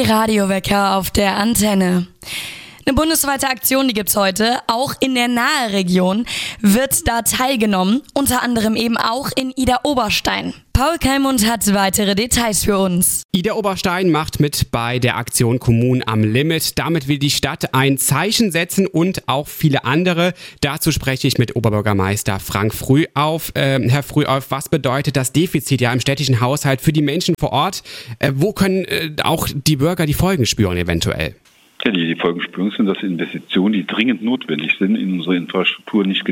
Die Radiowecker auf der Antenne. Eine bundesweite Aktion, die gibt's heute. Auch in der Nahe-Region wird da teilgenommen. Unter anderem eben auch in Idar-Oberstein. Paul Keimund hat weitere Details für uns. Idar-Oberstein macht mit bei der Aktion Kommunen am Limit. Damit will die Stadt ein Zeichen setzen und auch viele andere. Dazu spreche ich mit Oberbürgermeister Frank Frühauf. Herr Frühauf, was bedeutet das Defizit im städtischen Haushalt für die Menschen vor Ort? Wo können auch die Bürger die Folgen spüren eventuell? Ja, die Folgen spüren sind, dass Investitionen, die dringend notwendig sind, in unsere Infrastruktur nicht